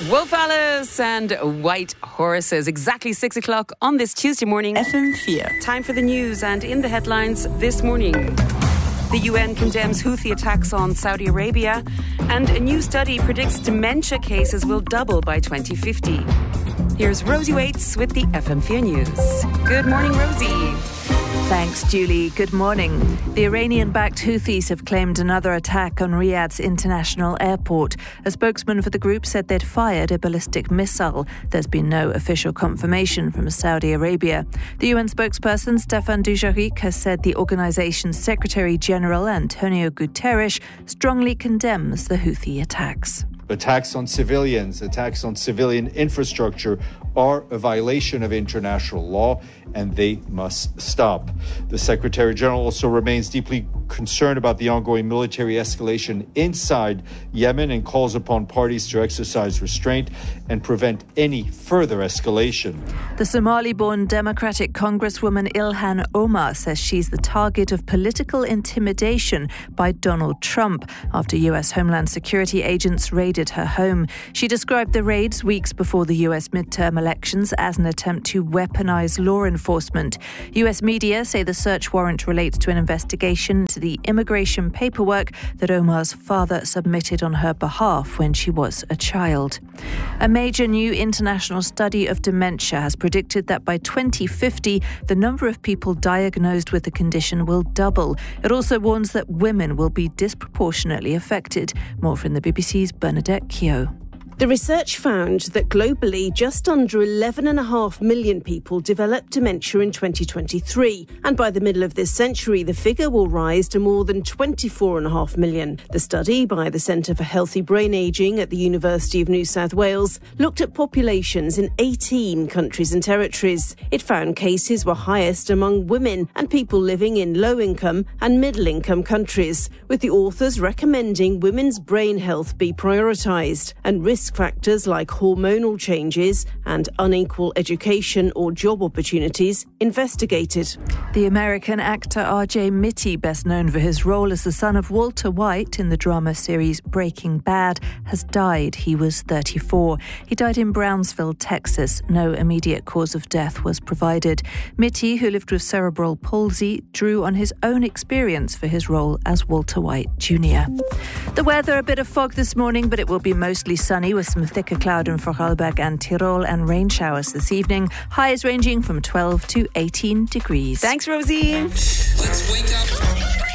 Wolf Alice and White Horses. Exactly 6 o'clock on this Tuesday morning. FM4. Time for the news, and in the headlines this morning. The UN condemns Houthi attacks on Saudi Arabia, and a new study predicts dementia cases will double by 2050. Here's Rosie Waits with the FM4 News. Good morning, Rosie. Thanks, Julie. Good morning. The Iranian-backed Houthis have claimed another attack on Riyadh's international airport. A spokesman for the group said they'd fired a ballistic missile. There's been no official confirmation from Saudi Arabia. The UN spokesperson, Staffan Dujarric, has said the organisation's Secretary-General, Antonio Guterres, strongly condemns the Houthi attacks. Attacks on civilians, attacks on civilian infrastructure are a violation of international law, and they must stop. The Secretary-General also remains deeply concerned about the ongoing military escalation inside Yemen and calls upon parties to exercise restraint and prevent any further escalation. The Somali-born Democratic Congresswoman Ilhan Omar says she's the target of political intimidation by Donald Trump after US Homeland Security agents raided her home. She described the raids weeks before the US midterm elections as an attempt to weaponize law enforcement. US media say the search warrant relates to an investigation into the immigration paperwork that Omar's father submitted on her behalf when she was a child. A major new international study of dementia has predicted that by 2050, the number of people diagnosed with the condition will double. It also warns that women will be disproportionately affected. More from the BBC's Bernadette Keogh. The research found that globally, just under 11.5 million people developed dementia in 2023. And by the middle of this century, the figure will rise to more than 24.5 million. The study by the Centre for Healthy Brain Ageing at the University of New South Wales looked at populations in 18 countries and territories. It found cases were highest among women and people living in low-income and middle-income countries, with the authors recommending women's brain health be prioritised and risk factors like hormonal changes and unequal education or job opportunities investigated. The American actor R.J. Mitty, best known for his role as the son of Walter White in the drama series Breaking Bad, has died. He was 34. He died in Brownsville, Texas. No immediate cause of death was provided. Mitty, who lived with cerebral palsy, drew on his own experience for his role as Walter White Jr. The weather, a bit of fog this morning, but it will be mostly sunny with some thicker cloud in Vorarlberg and Tyrol and rain showers this evening. Highs ranging from 12 to 18 degrees. Thanks, Rosie. Let's wake up.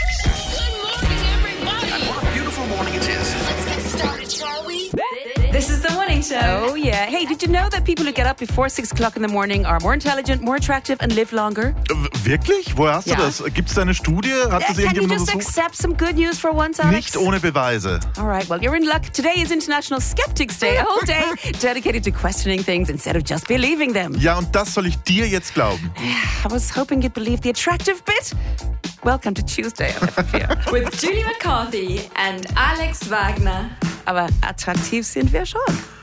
Good morning, everybody. And what a beautiful morning it is. Let's get started, shall we? This is the morning show. Oh, yeah. Hey, did you know that people who get up before 6 o'clock in the morning are more intelligent, more attractive and live longer? Wirklich? Woher hast du das? Gibt es da eine Studie? Hat das Can you irgendjemand just untersucht? accept some good news for once, Alex? Nicht ohne Beweise. All right, well, you're in luck. Today is International Skeptics Day, a whole day dedicated to questioning things instead of just believing them. Ja, und das soll ich dir jetzt glauben. I was hoping you'd believe the attractive bit. Welcome to Tuesday on FM4. With Julie McCarthy and Alex Wagner. Aber attraktiv sind wir schon.